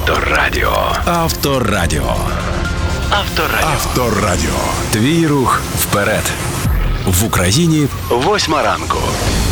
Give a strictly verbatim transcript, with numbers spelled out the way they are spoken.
Авторадіо. Авторадіо. Авторадіо. Авторадіо. Твій рух вперед. В Україні восьма ранку.